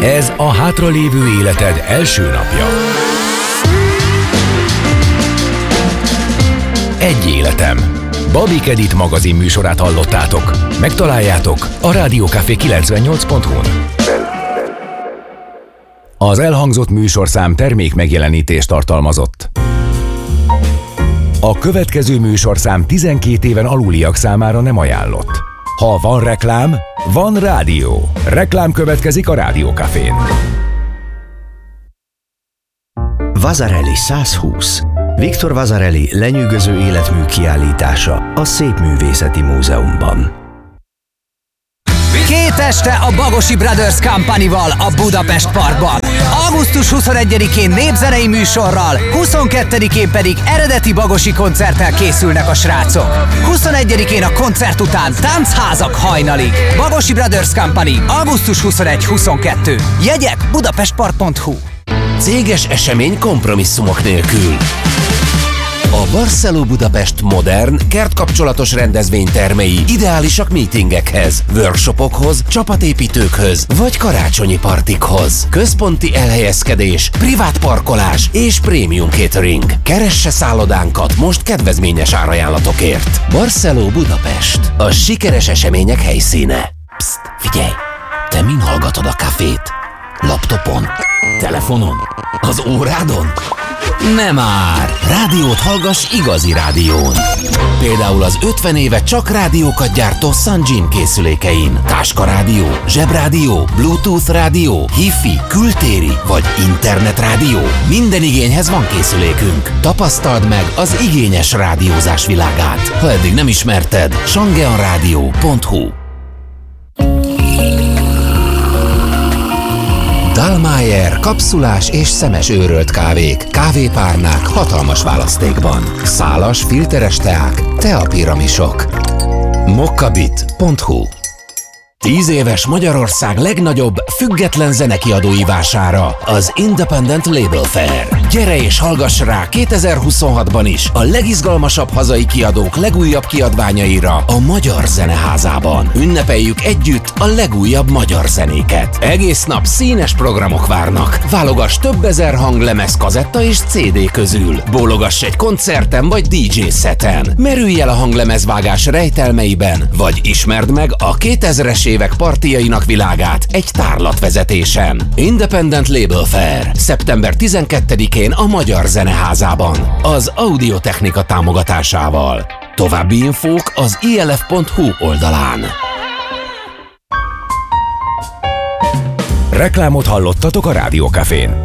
Ez a hátralévő életed első napja. Egy életem. Babik Edit magazin műsorát hallottátok. Megtaláljátok a Rádiókafé 98.hu-n. Az elhangzott műsorszám termék megjelenítést tartalmazott. A következő műsorszám 12 éven aluliak számára nem ajánlott. Ha van reklám, van rádió. Reklám következik a Rádiókafén. Vasarely 120. Viktor Vasarely lenyűgöző életmű kiállítása a Szépművészeti Múzeumban. Két este a Bagosi Brothers Company-val a Budapest Parkban. Augusztus 21-én népzenei műsorral, 22-én pedig eredeti bagosi koncerttel készülnek a srácok. 21-én a koncert után táncházak hajnalig. Bagosi Brothers Company, augusztus 21-22. Jegyek budapestpark.hu. Céges esemény kompromisszumok nélkül. A Barceló Budapest modern, kertkapcsolatos rendezvénytermei ideálisak meetingekhez, workshopokhoz, csapatépítőkhöz vagy karácsonyi partikhoz. Központi elhelyezkedés, privát parkolás és prémium catering. Keresse szállodánkat most kedvezményes árajánlatokért. Barceló Budapest. A sikeres események helyszíne. Psst, figyelj! Te min hallgatod a kafét? Laptopon? Telefonon? Az órádon? Nem már! Rádiót hallgass igazi rádión. Például az 50 éve csak rádiókat gyártó Sunjin készülékein. Táskarádió, zsebrádió, Bluetooth rádió, Hi-Fi, kültéri vagy internetrádió. Minden igényhez van készülékünk. Tapasztald meg az igényes rádiózás világát. Ha eddig nem ismerted, shangeanradio.hu. Dallmayr kapszulás és szemes őrölt kávék, kávépárnák hatalmas választékban. Szálas, filteres teák, teapiramisok. Mokkabit.hu. 10 éves Magyarország legnagyobb független zenekiadói vására, az Independent Label Fair. Gyere és hallgass rá 2026-ban is a legizgalmasabb hazai kiadók legújabb kiadványaira a Magyar Zeneházában. Ünnepeljük együtt a legújabb magyar zenéket. Egész nap színes programok várnak. Válogass több ezer hanglemez, kazetta és CD közül. Bólogass egy koncerten vagy DJ szeten. Merülj el a hanglemezvágás rejtelmeiben, vagy ismerd meg a 2000-es évek partijainak világát egy tárlatvezetésen. Independent Label Fair. Szeptember 12-én a Magyar Zeneházában. Az Audiotechnika támogatásával. További infók az ilf.hu oldalán. Reklámot hallottatok a Rádiókafén.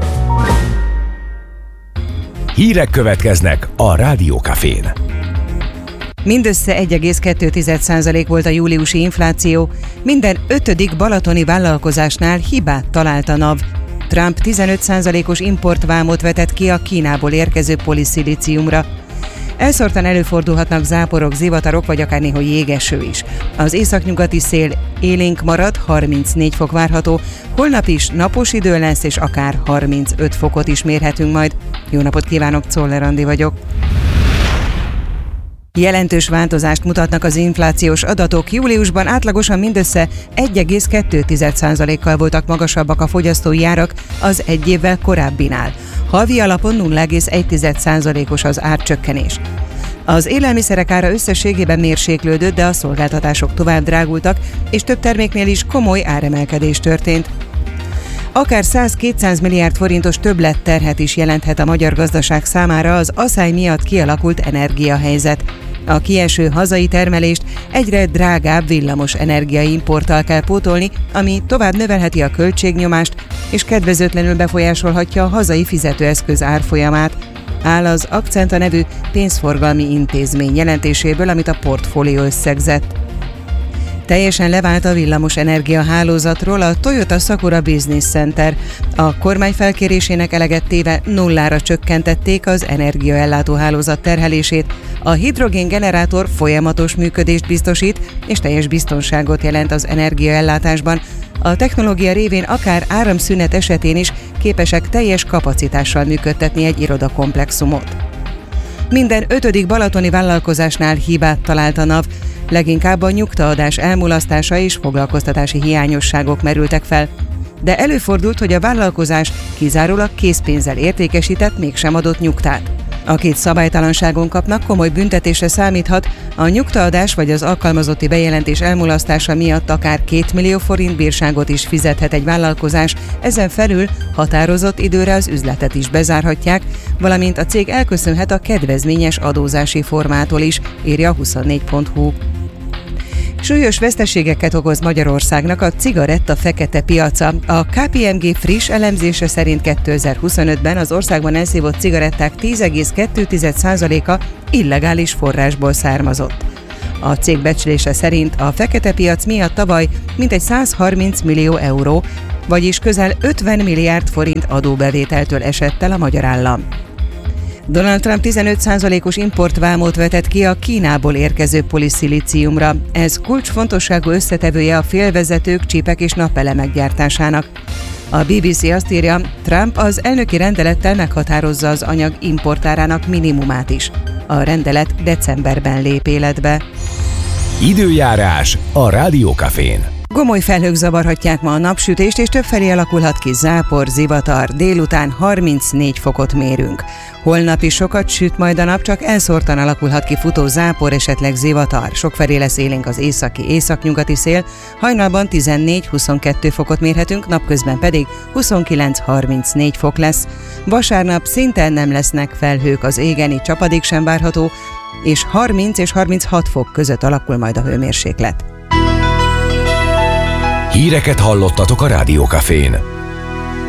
Hírek következnek a Rádiókafén. Mindössze 1,2% volt a júliusi infláció, minden 5. balatoni vállalkozásnál hibát talált a NAV. Trump 15%-os importvámot vetett ki a Kínából érkező poliszilíciumra. Elszórtan előfordulhatnak záporok, zivatarok vagy akár néha jégeső is. Az északnyugati szél élénk marad, 34 fok várható, holnap is napos idő lesz és akár 35 fokot is mérhetünk majd. Jó napot kívánok, Czoller Andi vagyok. Jelentős változást mutatnak az inflációs adatok. Júliusban átlagosan mindössze 1,2%-kal voltak magasabbak a fogyasztói árak az egy évvel korábbinál. Havi alapon 0,1%-os az árcsökkenés. Az élelmiszerek ára összességében mérséklődött, de a szolgáltatások tovább drágultak, és több terméknél is komoly áremelkedés történt. Akár 100-200 milliárd forintos többletterhet is jelenthet a magyar gazdaság számára az asszály miatt kialakult energiahelyzet. A kieső hazai termelést egyre drágább villamos energiaimporttal kell pótolni, ami tovább növelheti a költségnyomást és kedvezőtlenül befolyásolhatja a hazai fizetőeszköz árfolyamát, áll az Akcenta nevű pénzforgalmi intézmény jelentéséből, amit a Portfolio összegzett. Teljesen levált a villamos energiahálózatról a Toyota Sakura Business Center. A kormány felkérésének eleget téve nullára csökkentették az energiaellátó hálózat terhelését. A hidrogéngenerátor folyamatos működést biztosít és teljes biztonságot jelent az energiaellátásban. A technológia révén akár áramszünet esetén is képesek teljes kapacitással működtetni egy irodakomplexumot. Minden 5. balatoni vállalkozásnál hibát talált a NAV, leginkább a nyugtaadás elmulasztása és foglalkoztatási hiányosságok merültek fel. De előfordult, hogy a vállalkozás kizárólag készpénzzel értékesített, mégsem adott nyugtát. Akit szabálytalanságon kapnak, komoly büntetésre számíthat, a nyugtaadás vagy az alkalmazotti bejelentés elmulasztása miatt akár 2 millió forint bírságot is fizethet egy vállalkozás, ezen felül határozott időre az üzletet is bezárhatják, valamint a cég elköszönhet a kedvezményes adózási formától is, írja a 24.hu. Súlyos veszteségeket okoz Magyarországnak a cigaretta fekete piaca. A KPMG friss elemzése szerint 2025-ben az országban elszívott cigaretták 10,2%-a illegális forrásból származott. A cég becslése szerint a fekete piac miatt tavaly mintegy 130 millió euró, vagyis közel 50 milliárd forint adóbevételtől esett el a magyar állam. Donald Trump 15%-os importvámot vetett ki a Kínából érkező poliszilíciumra. Ez kulcsfontosságú összetevője a félvezetők, csípek és napelemek gyártásának. A BBC azt írja, Trump az elnöki rendelettel meghatározza az anyag importárának minimumát is. A rendelet decemberben lép életbe. Időjárás a Rádiókafén. Gomoly felhők zavarhatják ma a napsütést, és többfelé alakulhat ki zápor, zivatar. Délután 34 fokot mérünk. Holnap is sokat süt majd a nap, csak elszórtan alakulhat ki futó zápor, esetleg zivatar. Sokfelé lesz élénk az északi-északnyugati szél, hajnalban 14-22 fokot mérhetünk, napközben pedig 29-34 fok lesz. Vasárnap szinte nem lesznek felhők az égen, így csapadék sem várható, és 30 és 36 fok között alakul majd a hőmérséklet. Híreket hallottatok a Rádiókafén.